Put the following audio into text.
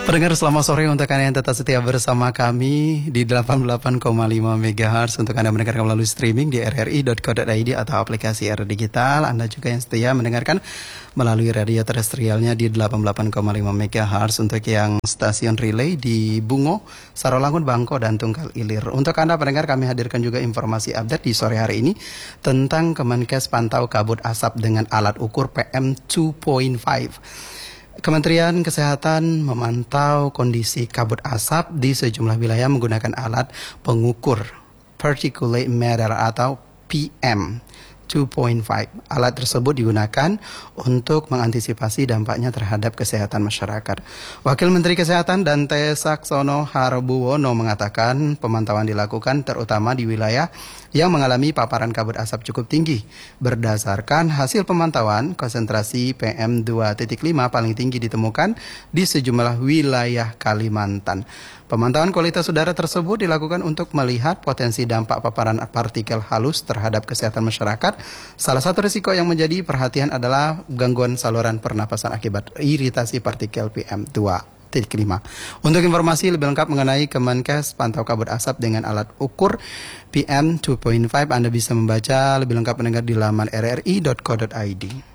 Pendengar selamat sore untuk Anda yang tetap setia bersama kami di 88,5 MHz untuk Anda mendengarkan melalui streaming di rri.co.id atau aplikasi R Digital. Anda juga yang setia mendengarkan melalui radio terestrialnya di 88,5 MHz untuk yang stasiun relay di Bungo, Sarolangun, Bangko, dan Tunggal Ilir. Untuk Anda pendengar kami hadirkan juga informasi update di sore hari ini tentang Kemenkes pantau kabut asap dengan alat ukur PM 2.5. Kementerian Kesehatan memantau kondisi kabut asap di sejumlah wilayah menggunakan alat pengukur particulate matter atau PM 2.5. Alat tersebut digunakan untuk mengantisipasi dampaknya terhadap kesehatan masyarakat. Wakil Menteri Kesehatan Dante Saxono Harbuwono mengatakan pemantauan dilakukan terutama di wilayah yang mengalami paparan kabut asap cukup tinggi. Berdasarkan hasil pemantauan, konsentrasi PM 2.5 paling tinggi ditemukan di sejumlah wilayah Kalimantan. Pemantauan kualitas udara tersebut dilakukan untuk melihat potensi dampak paparan partikel halus terhadap kesehatan masyarakat. Salah satu risiko yang menjadi perhatian adalah gangguan saluran pernapasan akibat iritasi partikel PM 2.5. Untuk informasi lebih lengkap mengenai Kemenkes pantau kabut asap dengan alat ukur PM 2.5, Anda bisa membaca lebih lengkap mendengar di laman rri.co.id.